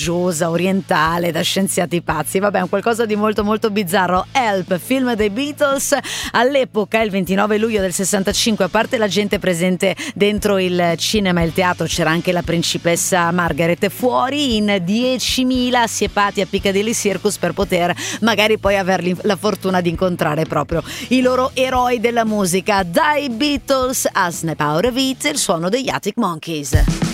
religiosa, orientale, da scienziati pazzi. Vabbè, è un qualcosa di molto molto bizzarro. Help, film dei Beatles. All'epoca, il 29 luglio del 65, a parte la gente presente dentro il cinema e il teatro, c'era anche la principessa Margaret. Fuori in 10.000 assiepati a Piccadilly Circus per poter magari poi averli la fortuna di incontrare proprio i loro eroi della musica. Dai Beatles a Snap Out of It, il suono degli Arctic Monkeys.